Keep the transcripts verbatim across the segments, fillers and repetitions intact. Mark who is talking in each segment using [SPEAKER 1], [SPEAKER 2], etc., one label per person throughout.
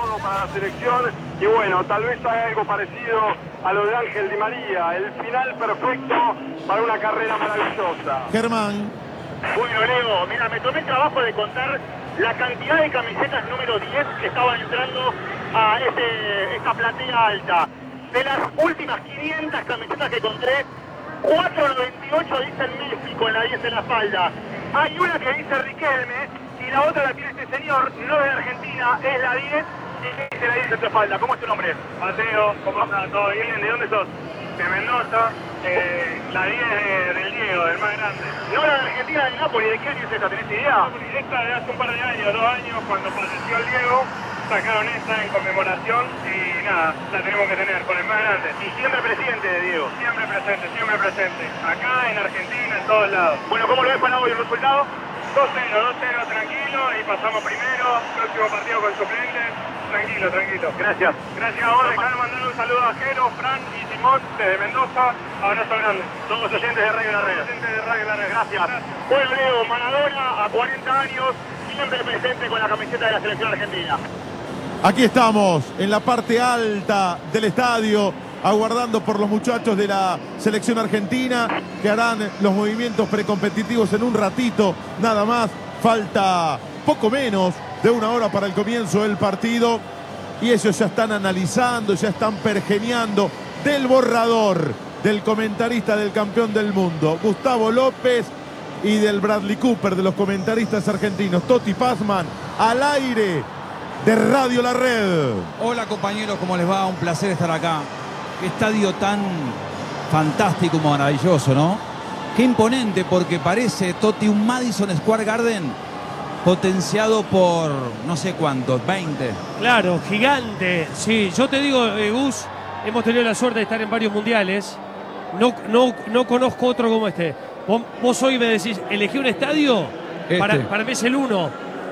[SPEAKER 1] codo para la selección y bueno, tal vez haga algo parecido a lo de Ángel Di María, el final perfecto para una carrera maravillosa.
[SPEAKER 2] Germán.
[SPEAKER 3] Bueno, Leo, mira, me tomé el trabajo de contar la cantidad de camisetas número diez que estaban entrando a este, esta platea alta. De las últimas quinientas camisetas que encontré, cuatrocientos noventa y ocho dicen México en la diez en la espalda. Hay una que dice Riquelme y la otra la tiene este señor, no es de Argentina, es la diez y dice la diez en tu espalda. ¿Cómo es tu nombre?
[SPEAKER 1] Mateo, ¿cómo estás? ¿Todo bien? ¿De dónde sos? De Mendoza. Eh, la diez de, del Diego, del más grande.
[SPEAKER 3] No la de Argentina, de Nápoles. ¿De qué año es esta? ¿Tenés idea?
[SPEAKER 1] Esta de hace un par de años, dos años, cuando falleció el Diego, sacaron esta en conmemoración y nada, la tenemos que tener con el más grande.
[SPEAKER 3] Y siempre presente de Diego.
[SPEAKER 1] Siempre presente, siempre presente. Acá, en Argentina, en todos lados.
[SPEAKER 3] Bueno, ¿cómo lo ves para hoy el resultado?
[SPEAKER 1] dos cero, dos cero, tranquilo, y pasamos primero. Próximo partido con suplentes. Tranquilo, tranquilo.
[SPEAKER 3] Gracias.
[SPEAKER 1] Gracias a vos. Dejame mandar un saludo a Jero, Fran y Simón desde Mendoza. Abrazo grande.
[SPEAKER 3] Todos oyentes de Radio La Red.
[SPEAKER 1] Oyentes de Radio La Red. Gracias.
[SPEAKER 3] Gracias. Bueno, Leo, Maradona a cuarenta años, siempre presente con la camiseta de la selección argentina.
[SPEAKER 2] Aquí estamos, en la parte alta del estadio, aguardando por los muchachos de la selección argentina, que harán los movimientos precompetitivos en un ratito, nada más. Falta poco menos de una hora para el comienzo del partido y ellos ya están analizando, ya están pergeñando del borrador del comentarista del campeón del mundo, Gustavo López, y del Bradley Cooper, de los comentaristas argentinos, Toti Pazman, al aire de Radio La Red.
[SPEAKER 4] Hola compañeros, ¿cómo les va? Un placer estar acá. Qué estadio tan fantástico, maravilloso, ¿no? Qué imponente, porque parece, Toti, un Madison Square Garden potenciado por no sé cuántos, veinte.
[SPEAKER 5] Claro, gigante. Sí, yo te digo, eh, Gus, hemos tenido la suerte de estar en varios mundiales. No, no, no conozco otro como este. Vos, vos hoy me decís, elegí un estadio,
[SPEAKER 4] Este.
[SPEAKER 5] para, para mí es el uno.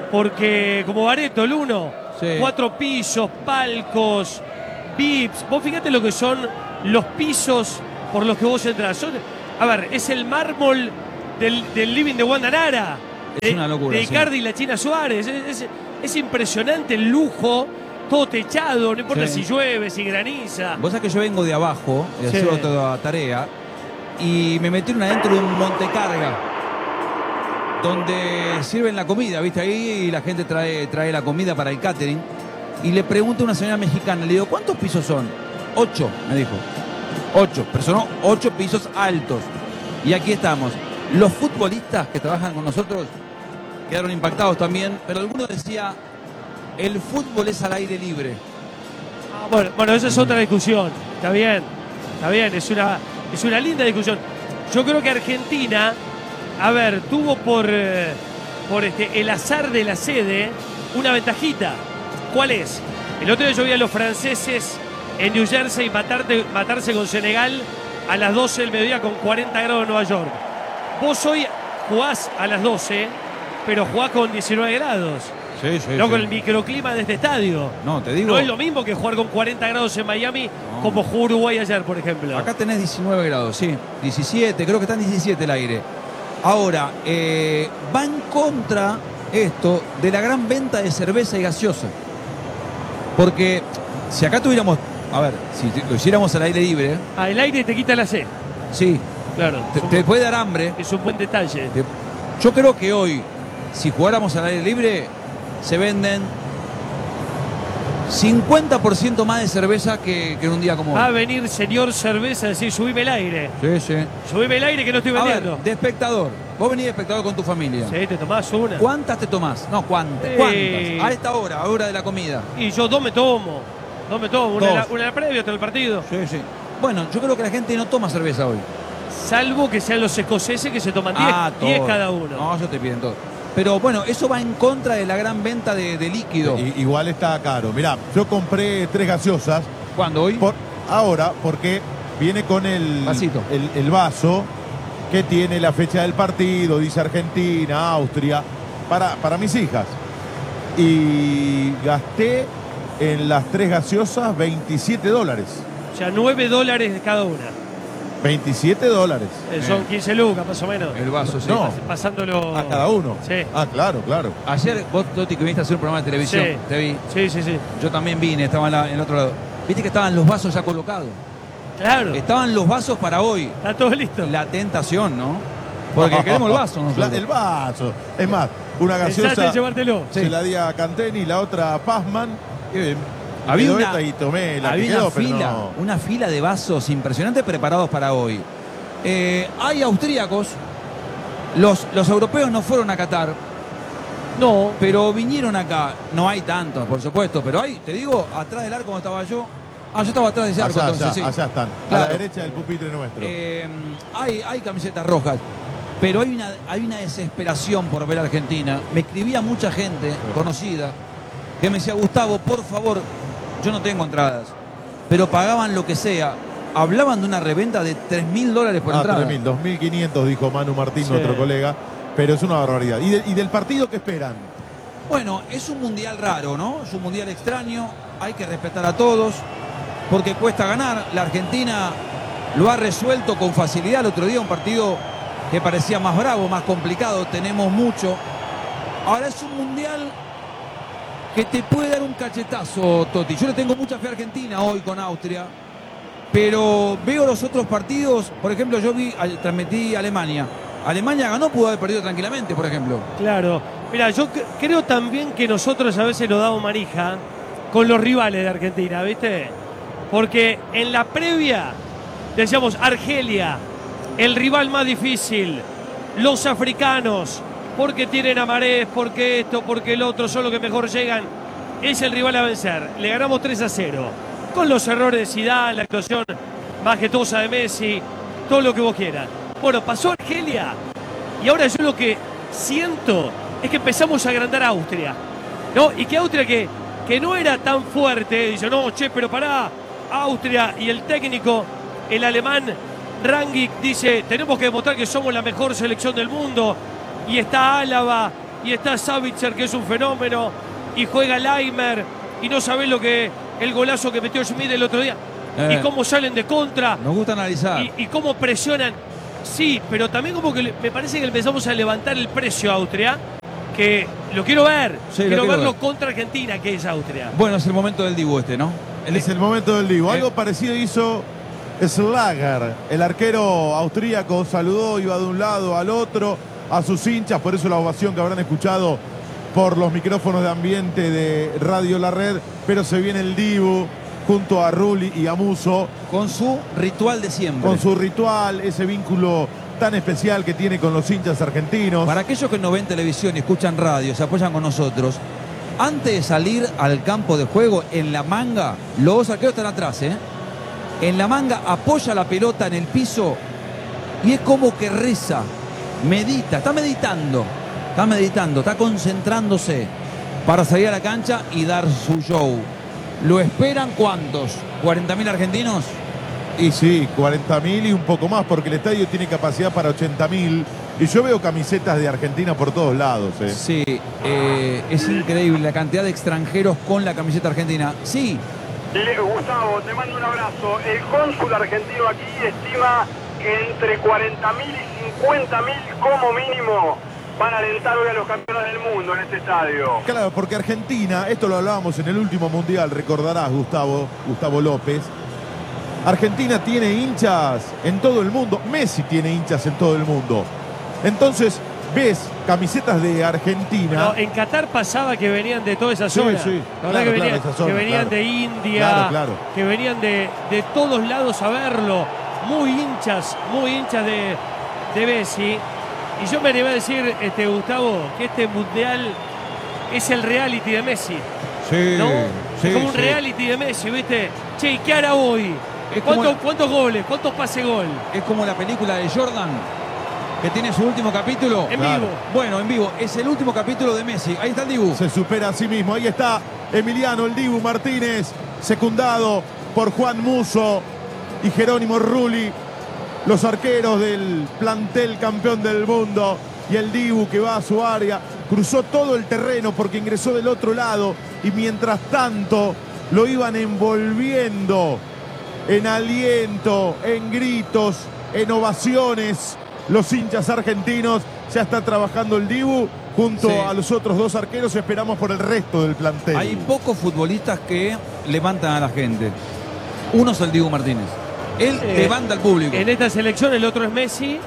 [SPEAKER 5] Porque como Bareto, el uno,
[SPEAKER 4] Sí.
[SPEAKER 5] cuatro pisos, palcos, V I Ps. Vos fíjate lo que son los pisos por los que vos entrás. Son, a ver, es el mármol del, del living de Wanda Nara.
[SPEAKER 4] Es
[SPEAKER 5] de,
[SPEAKER 4] una locura,
[SPEAKER 5] de Icardi
[SPEAKER 4] sí.
[SPEAKER 5] y la China Suárez. Es, es, es impresionante el lujo, todo techado, no importa
[SPEAKER 4] Sí.
[SPEAKER 5] si llueve, si graniza.
[SPEAKER 4] Vos sabés que yo vengo de abajo, de
[SPEAKER 5] Sí.
[SPEAKER 4] hacer otra tarea, y me metieron adentro de un montecarga, donde sirven la comida, ¿viste? Ahí y la gente trae, trae la comida para el catering. Y le pregunto a una señora mexicana, le digo, ¿cuántos pisos son? Ocho, me dijo. Ocho, pero son ocho pisos altos. Y aquí estamos. Los futbolistas que trabajan con nosotros quedaron impactados también, pero alguno decía, el fútbol es al aire libre.
[SPEAKER 5] Ah, bueno, bueno, esa es otra discusión. Está bien, está bien, es una, es una linda discusión. Yo creo que Argentina, a ver, tuvo por, eh, por este, el azar de la sede una ventajita. ¿Cuál es? El otro día yo vi a los franceses en New Jersey matarte, matarse con Senegal a las doce del mediodía con cuarenta grados en Nueva York. Vos hoy jugás a las doce, pero jugás con diecinueve grados.
[SPEAKER 4] Sí, sí,
[SPEAKER 5] No
[SPEAKER 4] sí.
[SPEAKER 5] con el microclima de este estadio.
[SPEAKER 4] No, te digo.
[SPEAKER 5] No es lo mismo que jugar con cuarenta grados en Miami,
[SPEAKER 4] No.
[SPEAKER 5] como jugó Uruguay ayer, por ejemplo.
[SPEAKER 4] Acá tenés diecinueve grados, sí. diecisiete, creo que está en diecisiete el aire. Ahora, eh, va en contra esto de la gran venta de cerveza y gaseosa. Porque si acá tuviéramos, a ver, si lo hiciéramos al aire libre,
[SPEAKER 5] Ah, el aire te quita la sed.
[SPEAKER 4] sí,
[SPEAKER 5] Claro.
[SPEAKER 4] te,
[SPEAKER 5] es un-
[SPEAKER 4] te puede dar hambre.
[SPEAKER 5] Es un buen detalle.
[SPEAKER 4] Te- yo creo que hoy, si jugáramos al aire libre, se venden cincuenta por ciento más de cerveza que, que en un día como
[SPEAKER 5] Va a
[SPEAKER 4] hoy.
[SPEAKER 5] venir señor cerveza a decir, subime el aire.
[SPEAKER 4] Sí, sí.
[SPEAKER 5] Subime el aire que no estoy
[SPEAKER 4] A ver,
[SPEAKER 5] vendiendo.
[SPEAKER 4] de espectador. Vos venís de espectador con tu familia.
[SPEAKER 5] Sí, te tomás una.
[SPEAKER 4] ¿Cuántas te tomás? No, ¿cuántas?
[SPEAKER 5] Eh.
[SPEAKER 4] ¿Cuántas? A esta hora, a hora de la comida.
[SPEAKER 5] Y yo dos me tomo. Dos me tomo. Una, en la,
[SPEAKER 4] Dos.
[SPEAKER 5] una en la previa, otra en el partido.
[SPEAKER 4] Sí, sí. Bueno, yo creo que la gente no toma cerveza hoy.
[SPEAKER 5] Salvo que sean los escoceses que se toman diez
[SPEAKER 4] Ah, todo.
[SPEAKER 5] diez cada uno.
[SPEAKER 4] No, ellos te piden todo. Pero bueno, eso va en contra de la gran venta de, de líquido.
[SPEAKER 2] I- igual está caro. Mirá, yo compré tres gaseosas
[SPEAKER 4] ¿Cuándo hoy?
[SPEAKER 2] por ahora porque viene con el,
[SPEAKER 4] Vasito.
[SPEAKER 2] el, el vaso que tiene la fecha del partido, dice Argentina, Austria, para, para mis hijas. Y gasté en las tres gaseosas veintisiete dólares.
[SPEAKER 5] O sea, nueve dólares cada una.
[SPEAKER 2] veintisiete dólares.
[SPEAKER 5] Eh, son quince lucas más o menos.
[SPEAKER 4] El vaso, sí.
[SPEAKER 2] No.
[SPEAKER 5] Pasándolo.
[SPEAKER 2] A cada uno.
[SPEAKER 5] Sí.
[SPEAKER 2] Ah, claro, claro.
[SPEAKER 4] Ayer vos, Toti, que viniste a hacer un programa de televisión,
[SPEAKER 5] Sí.
[SPEAKER 4] te vi.
[SPEAKER 5] Sí, sí, sí.
[SPEAKER 4] Yo también vine, estaba en, la- en el otro lado. Viste que estaban los vasos ya colocados.
[SPEAKER 5] Claro.
[SPEAKER 4] Estaban los vasos para hoy.
[SPEAKER 5] Está todo listo.
[SPEAKER 4] La tentación, ¿no? Porque queremos el vaso nosotros.
[SPEAKER 2] La- el vaso. Es más, una
[SPEAKER 5] Pensaste
[SPEAKER 2] gaseosa
[SPEAKER 5] en llevártelo.
[SPEAKER 2] se
[SPEAKER 4] Sí.
[SPEAKER 2] la di a Canteni, la otra a Pazman. Eh,
[SPEAKER 4] Había
[SPEAKER 2] quedó
[SPEAKER 4] una,
[SPEAKER 2] esta y tomé la que
[SPEAKER 4] había
[SPEAKER 2] quedó,
[SPEAKER 4] una
[SPEAKER 2] pero
[SPEAKER 4] fila,
[SPEAKER 2] no.
[SPEAKER 4] una fila de vasos impresionantes preparados para hoy. Eh, hay austríacos. Los, los europeos no fueron a Qatar,
[SPEAKER 5] No.
[SPEAKER 4] pero vinieron acá. No hay tantos, por supuesto, pero hay, te digo, atrás del arco donde estaba yo. Ah, yo estaba atrás de ese arco,
[SPEAKER 2] Allá,
[SPEAKER 4] entonces,
[SPEAKER 2] allá,
[SPEAKER 4] sí.
[SPEAKER 2] allá están. A
[SPEAKER 4] Claro.
[SPEAKER 2] la derecha del pupitre nuestro.
[SPEAKER 4] Eh, hay, hay camisetas rojas, pero hay una, hay una desesperación por ver a Argentina. Me escribía mucha gente conocida que me decía, Gustavo, por favor, yo no tengo entradas, pero pagaban lo que sea. Hablaban de una reventa de tres mil dólares por
[SPEAKER 2] Ah,
[SPEAKER 4] entrada.
[SPEAKER 2] tres mil, dos mil quinientos dijo Manu Martín,
[SPEAKER 5] Sí.
[SPEAKER 2] nuestro colega. Pero es una barbaridad. ¿Y, de- y del partido qué esperan?
[SPEAKER 4] Bueno, es un mundial raro, ¿no? Es un mundial extraño, hay que respetar a todos, porque cuesta ganar. La Argentina lo ha resuelto con facilidad el otro día, un partido que parecía más bravo, más complicado, tenemos mucho. Ahora es un mundial que te puede dar un cachetazo, Toti. Yo le tengo mucha fe a Argentina hoy con Austria, pero veo los otros partidos, por ejemplo, yo vi, transmití Alemania. Alemania ganó, pudo haber perdido tranquilamente, por ejemplo.
[SPEAKER 5] Claro. Mira, yo c- creo también que nosotros a veces nos damos manija con los rivales de Argentina, ¿viste? Porque en la previa decíamos Argelia, el rival más difícil, los africanos, porque tienen a Marés, porque esto, porque el otro, son los que mejor llegan, es el rival a vencer. Le ganamos tres a cero, con los errores de Zidane, la actuación majestuosa de Messi, todo lo que vos quieras. Bueno, pasó Argelia y ahora yo lo que siento es que empezamos a agrandar a Austria, ¿no? Y que Austria que, que no era tan fuerte, dice, no, che, pero pará, Austria, y el técnico, el alemán Rangnick, dice, tenemos que demostrar que somos la mejor selección del mundo, y está Álava, y está Savitzer, que es un fenómeno, y juega Leimer, y no sabés lo que, el golazo que metió Schmidt el otro día,
[SPEAKER 4] Eh.
[SPEAKER 5] y cómo salen de contra,
[SPEAKER 4] Nos gusta analizar.
[SPEAKER 5] y, y cómo presionan. Sí, pero también como que le- me parece que empezamos a levantar el precio a Austria, que lo quiero ver,
[SPEAKER 4] Sí, lo
[SPEAKER 5] quiero
[SPEAKER 4] quiero
[SPEAKER 5] verlo
[SPEAKER 4] ver.
[SPEAKER 5] contra Argentina, que es Austria.
[SPEAKER 4] Bueno, es el momento del Dibu este, ¿no? El-
[SPEAKER 2] Es el momento del Divo. Algo
[SPEAKER 4] Eh.
[SPEAKER 2] parecido hizo Schlager, el arquero austríaco. Saludó, iba de un lado al otro, a sus hinchas. Por eso la ovación que habrán escuchado por los micrófonos de ambiente de Radio La Red. Pero se viene el Dibu junto a Rulli y a Musso,
[SPEAKER 4] Con su ritual de siempre.
[SPEAKER 2] con su ritual, ese vínculo tan especial que tiene con los hinchas argentinos.
[SPEAKER 4] Para aquellos que no ven televisión y escuchan radio, se apoyan con nosotros, antes de salir al campo de juego, en la manga, los dos arqueros están atrás, ¿eh? En la manga apoya la pelota en el piso y es como que reza, medita, está meditando, está meditando, está concentrándose para salir a la cancha y dar su show. ¿Lo esperan cuántos? ¿cuarenta mil argentinos?
[SPEAKER 2] Y sí, cuarenta mil y un poco más, porque el estadio tiene capacidad para ochenta mil. Y yo veo camisetas de Argentina por todos lados. ¿eh?
[SPEAKER 4] Sí, eh, es increíble la cantidad de extranjeros con la camiseta argentina. Sí,
[SPEAKER 1] Le- Gustavo, te mando un abrazo. El cónsul argentino aquí estima que entre cuarenta mil y cincuenta mil como mínimo van a alentar hoy a los campeones del mundo en este estadio.
[SPEAKER 2] Claro, porque Argentina, esto lo hablábamos en el último mundial, recordarás, Gustavo, Gustavo López. Argentina tiene hinchas en todo el mundo. Messi tiene hinchas en todo el mundo. Entonces, ves camisetas de Argentina.
[SPEAKER 5] No, en Qatar pasaba que venían de toda esa
[SPEAKER 2] Sí,
[SPEAKER 5] zona.
[SPEAKER 2] sí,
[SPEAKER 5] La verdad
[SPEAKER 2] claro,
[SPEAKER 5] que venían,
[SPEAKER 2] claro, esa zona,
[SPEAKER 5] que venían
[SPEAKER 2] claro.
[SPEAKER 5] de India,
[SPEAKER 2] Claro, claro.
[SPEAKER 5] que venían de, de todos lados a verlo. Muy hinchas, muy hinchas de, de Messi. Y yo me animé a decir, este, Gustavo, que este mundial es el reality de Messi.
[SPEAKER 4] sí,
[SPEAKER 5] ¿No?
[SPEAKER 4] sí,
[SPEAKER 5] es como un
[SPEAKER 4] sí.
[SPEAKER 5] reality de Messi, ¿viste? Che, ¿y qué hará hoy?
[SPEAKER 4] Es como
[SPEAKER 5] ¿Cuántos,
[SPEAKER 4] la-
[SPEAKER 5] ¿Cuántos goles? ¿Cuántos pase gol?
[SPEAKER 4] Es como la película de Jordan, que tiene su último capítulo.
[SPEAKER 5] En
[SPEAKER 2] Claro.
[SPEAKER 5] vivo.
[SPEAKER 4] Bueno, en vivo, es el último capítulo de Messi. Ahí está el Dibu.
[SPEAKER 2] Se supera a sí mismo. Ahí está Emiliano el Dibu Martínez, secundado por Juan Musso y Jerónimo Rulli, los arqueros del plantel campeón del mundo. Y el Dibu que va a su área, cruzó todo el terreno porque ingresó del otro lado y mientras tanto lo iban envolviendo en aliento, en gritos, en ovaciones los hinchas argentinos. Ya está trabajando el Dibu junto
[SPEAKER 4] Sí.
[SPEAKER 2] a los otros dos arqueros. Esperamos por el resto del plantel.
[SPEAKER 4] Hay pocos futbolistas que levantan a la gente. Uno es el Dibu Martínez. Él
[SPEAKER 5] Eh,
[SPEAKER 4] levanta al público.
[SPEAKER 5] En esta selección el otro es Messi.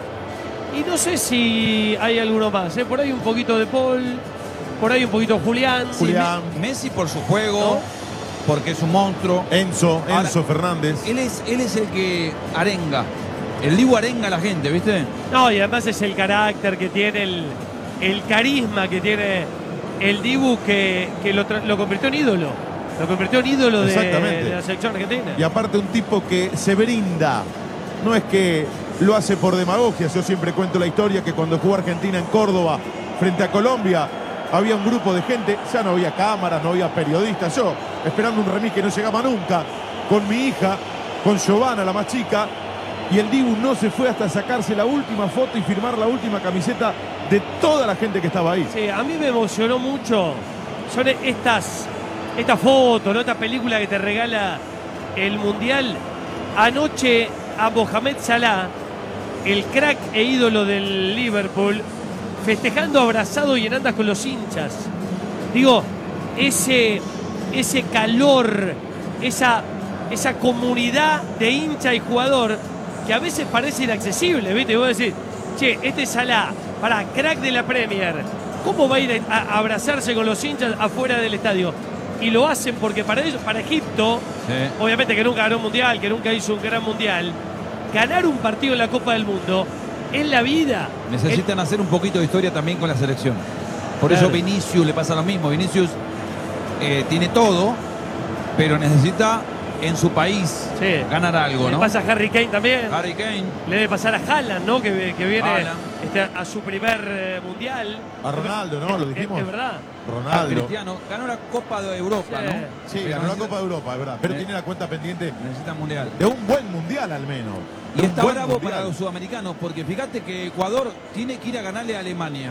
[SPEAKER 5] Y no sé si hay alguno más. ¿eh? Por ahí un poquito de Paul. Por ahí un poquito Julián.
[SPEAKER 4] Sí,
[SPEAKER 2] Julián.
[SPEAKER 4] Me- Messi por su juego, porque es un monstruo.
[SPEAKER 2] Enzo,
[SPEAKER 4] Ahora,
[SPEAKER 2] Enzo Fernández.
[SPEAKER 4] Él es, él es el que arenga. El Dibu arenga a la gente, ¿viste?
[SPEAKER 5] No, y además es el carácter que tiene, el, el carisma que tiene el Dibu que, que lo, tra- lo convirtió en ídolo. Lo convirtió en ídolo de,
[SPEAKER 2] Exactamente.
[SPEAKER 5] de la selección argentina.
[SPEAKER 2] Y aparte un tipo que se brinda. No es que lo hace por demagogia. Yo siempre cuento la historia que cuando jugó Argentina en Córdoba frente a Colombia, había un grupo de gente, ya no había cámaras, no había periodistas. Yo, esperando un remis que no llegaba nunca, con mi hija, con Giovanna, la más chica, y el Dibu no se fue hasta sacarse la última foto y firmar la última camiseta de toda la gente que estaba ahí.
[SPEAKER 5] Sí, a mí me emocionó mucho. Son estas, estas fotos, ¿no? Esta película que te regala el Mundial. Anoche a Mohamed Salah, el crack e ídolo del Liverpool, festejando abrazado y en andas con los hinchas. Digo, ese, ese calor, esa, esa comunidad de hincha y jugador que a veces parece inaccesible, ¿viste? Y vos decís, che, este es Salah, para crack de la Premier, ¿cómo va a ir a, a abrazarse con los hinchas afuera del estadio? Y lo hacen porque para ellos, para Egipto,
[SPEAKER 4] Sí.
[SPEAKER 5] obviamente que nunca ganó un mundial, que nunca hizo un gran mundial, ganar un partido en la Copa del Mundo es la vida.
[SPEAKER 4] Necesitan hacer un poquito de historia también con la selección. Por
[SPEAKER 5] Claro.
[SPEAKER 4] eso Vinicius le pasa lo mismo. Vinicius eh, tiene todo, pero necesita en su país
[SPEAKER 5] Sí.
[SPEAKER 4] ganar algo,
[SPEAKER 5] Le
[SPEAKER 4] ¿no?
[SPEAKER 5] pasa a Harry Kane también.
[SPEAKER 4] Harry Kane.
[SPEAKER 5] Le debe pasar a Haaland, ¿no? Que, que viene
[SPEAKER 4] Haaland.
[SPEAKER 5] este, a su primer eh, mundial.
[SPEAKER 2] A Ronaldo, ¿no? Lo
[SPEAKER 5] Es,
[SPEAKER 2] dijimos.
[SPEAKER 5] es verdad.
[SPEAKER 2] Ronaldo.
[SPEAKER 4] Cristiano ganó la Copa de Europa,
[SPEAKER 5] Sí.
[SPEAKER 4] ¿no?
[SPEAKER 2] Sí,
[SPEAKER 4] Pero
[SPEAKER 2] ganó la
[SPEAKER 4] necesita-
[SPEAKER 2] Copa de Europa, es verdad. Pero
[SPEAKER 4] Eh.
[SPEAKER 2] tiene la cuenta pendiente
[SPEAKER 4] Necesita mundial.
[SPEAKER 2] de un buen mundial al menos.
[SPEAKER 4] Y
[SPEAKER 2] De un
[SPEAKER 4] está
[SPEAKER 2] buen
[SPEAKER 4] bravo
[SPEAKER 2] mundial.
[SPEAKER 4] para los sudamericanos, porque fíjate que Ecuador tiene que ir a ganarle a Alemania.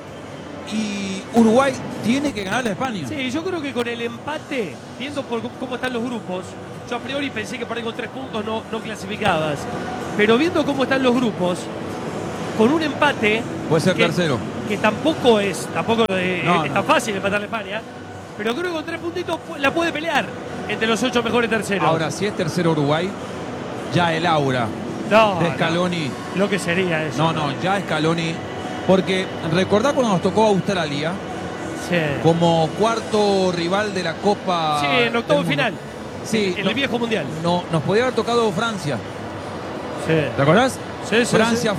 [SPEAKER 4] Y Uruguay tiene que ganarle a España.
[SPEAKER 5] Sí, yo creo que con el empate, viendo por cómo- cómo están los grupos, yo a priori pensé que por ahí con tres puntos no, no clasificabas. Pero viendo cómo están los grupos, con un empate.
[SPEAKER 4] Puede ser
[SPEAKER 5] que,
[SPEAKER 4] tercero.
[SPEAKER 5] Que tampoco es, tampoco eh,
[SPEAKER 4] No,
[SPEAKER 5] es
[SPEAKER 4] no.
[SPEAKER 5] tan fácil empatar a España. Pero creo que con tres puntitos pu- la puede pelear entre los ocho mejores terceros.
[SPEAKER 4] Ahora, si es tercero Uruguay, ya el aura
[SPEAKER 5] no,
[SPEAKER 4] de Scaloni.
[SPEAKER 5] no, lo que sería eso.
[SPEAKER 4] No, no, ya Scaloni. Porque recordá cuando nos tocó Australia
[SPEAKER 5] Sí,
[SPEAKER 4] como cuarto rival de la Copa.
[SPEAKER 5] sí en octavo
[SPEAKER 4] del
[SPEAKER 5] final.
[SPEAKER 4] mundo. Sí,
[SPEAKER 5] en
[SPEAKER 4] no-
[SPEAKER 5] el viejo mundial.
[SPEAKER 4] no, nos podía haber tocado Francia.
[SPEAKER 5] Sí.
[SPEAKER 4] ¿Te acordás?
[SPEAKER 5] Sí, sí,
[SPEAKER 4] Francia